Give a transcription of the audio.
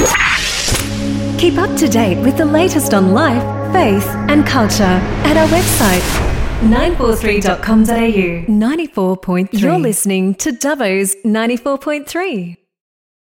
Keep up to date with the latest on life, faith and culture at our website 943.com.au. 94.3. You're listening to Dubbo's 94.3.